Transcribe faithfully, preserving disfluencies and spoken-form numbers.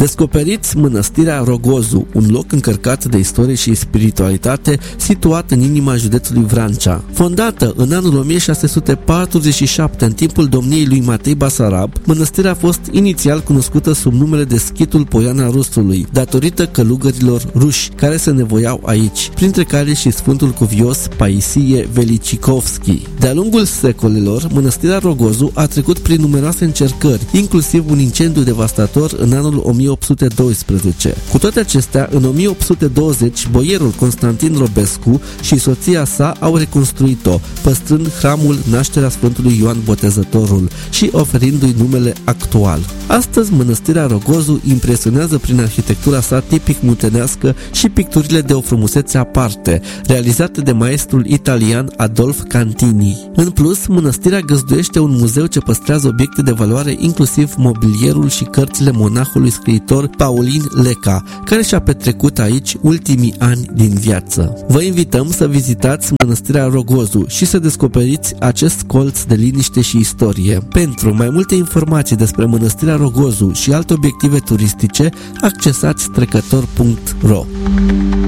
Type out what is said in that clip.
Descoperiți Mănăstirea Rogozu, un loc încărcat de istorie și spiritualitate, situat în inima județului Vrancea. Fondată în anul o mie șase sute patruzeci și șapte în timpul domniei lui Matei Basarab, mănăstirea a fost inițial cunoscută sub numele de Schitul Poiana Rusului, datorită călugărilor ruși care se nevoiau aici, printre care și Sfântul Cuvios Paisie Velicicovski. De-a lungul secolelor, Mănăstirea Rogozu a trecut prin numeroase încercări, inclusiv un incendiu devastator în anul o mie opt sute doisprezece. Cu toate acestea, în o mie opt sute douăzeci, boierul Constantin Robescu și soția sa au reconstruit-o, păstrând hramul Nașterea Sfântului Ioan Botezătorul și oferindu-i numele actual. Astăzi, Mănăstirea Rogozu impresionează prin arhitectura sa tipic muntenească și picturile de o frumusețe aparte, realizate de maestrul italian Adolf Cantini. În plus, mănăstirea găzduiește un muzeu ce păstrează obiecte de valoare, inclusiv mobilierul și cărțile monahului scriitor Paulin Leca, care și-a petrecut aici ultimii ani din viață. Vă invităm să vizitați Mănăstirea Rogozu și să descoperiți acest colț de liniște și istorie. Pentru mai multe informații despre Mănăstirea Rogozu și alte obiective turistice, accesați trecător punct ro.